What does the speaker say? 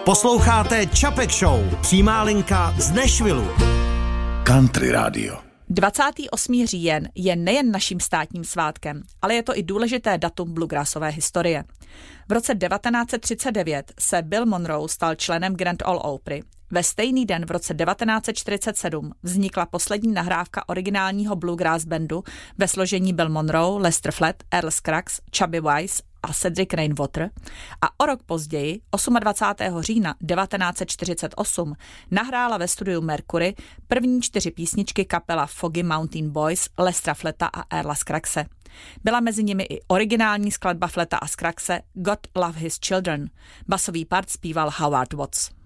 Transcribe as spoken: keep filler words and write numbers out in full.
Posloucháte Čapek Show, přímá linka z Nashvillu. Country Radio. dvacátého osmého října je nejen naším státním svátkem, ale je to i důležité datum bluegrassové historie. V roce devatenáct set třicet devět se Bill Monroe stal členem Grand Ole Opry. Ve stejný den v roce devatenáct set čtyřicet sedm vznikla poslední nahrávka originálního bluegrass bandu ve složení Bill Monroe, Lester Flatt, Earl Scruggs, Chubby Wise a Cedric Rainwater a o rok později, dvacátého osmého října devatenáct set čtyřicet osm, nahrála ve studiu Mercury první čtyři písničky kapela Foggy Mountain Boys Lestera Flatta a Earla Scruggse. Byla mezi nimi i originální skladba Flatta a Scruggse God Love His Children. Basový part zpíval Howard Watts.